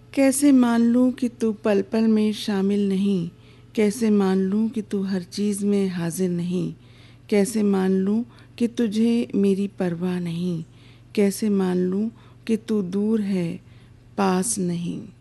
कैसे मान लूँ कि तू पल पल में शामिल नहीं, कैसे मान लूँ कि तू हर चीज़ में हाजिर नहीं, कैसे मान लूँ कि तुझे मेरी परवाह नहीं, कैसे मान लूँ कि तू दूर है पास नहीं।